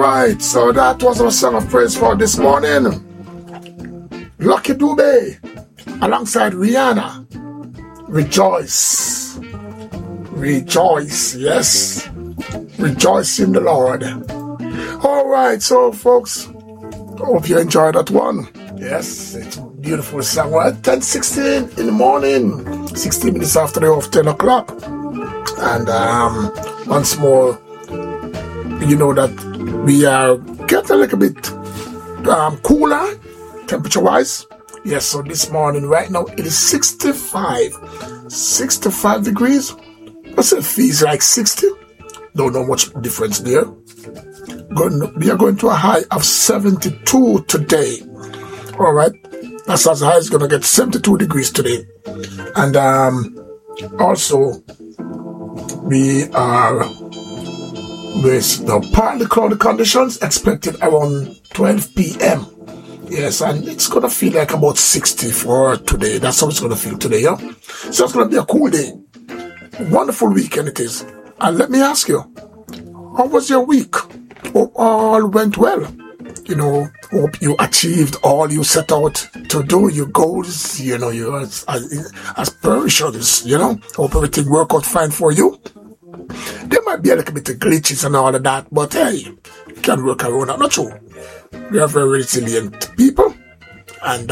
right, so that was our song of praise for this morning. Lucky Dube alongside Rihanna. Rejoice. Rejoice, yes. Rejoice in the Lord. All right, so folks, hope you enjoyed that one. Yes, it's a beautiful song. We're at 10:16 in the morning, 16 minutes after the hour of 10 o'clock. And once more, you know that we are getting a little bit cooler, temperature-wise. Yes, so this morning, right now, it is 65 degrees. I said it feels like 60. Don't know much difference there. We are going to a high of 72 today. All right, that's as high as going to get, 72 degrees today. And also, we are with the partly cloudy conditions expected around 12 p.m. Yes, and it's going to feel like about 60 for today. That's how it's going to feel today, yeah? So it's going to be a cool day. Wonderful weekend it is. And let me ask you, how was your week? Hope all went well. You know, hope you achieved all you set out to do, your goals, you know, your aspirations, you know. Hope everything worked out fine for you. There might be a little bit of glitches and all of that, but hey, you can work around that. Not true. We are very resilient people. And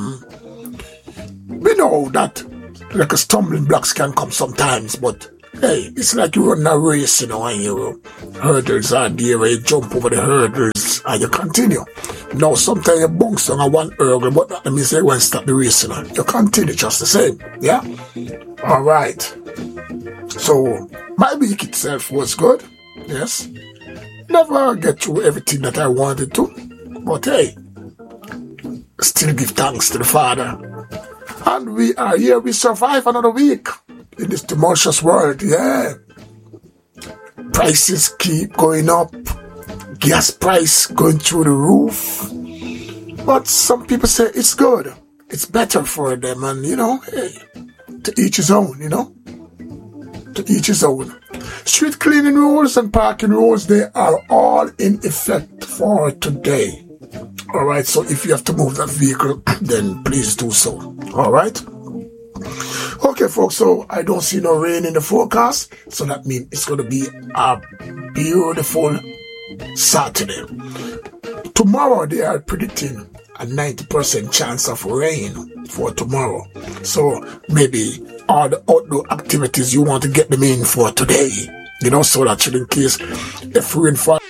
we know that like a stumbling blocks can come sometimes, but hey, it's like you run a race, you know, and your hurdles are there where you jump over the hurdles and you continue. Now, sometimes you bounce on one hurdle, but that means you won't stop the race, you know. You continue just the same, yeah? All right. So, my week itself was good, yes. Never get through everything that I wanted to, but hey, still give thanks to the Father. And we are here, we survive another week in this tumultuous world, yeah. Prices keep going up, gas price going through the roof. But some people say it's good, it's better for them, and you know, hey, to each his own, you know. To each his own. Street cleaning rules and parking rules, they are all in effect for today. Alright, so if you have to move that vehicle, then please do so. Alright? Okay, folks, so I don't see no rain in the forecast, so that means it's going to be a beautiful Saturday. Tomorrow, they are predicting a 90% chance of rain for tomorrow. So maybe all the outdoor activities you want to get them in for today, you know, so that in case if rain falls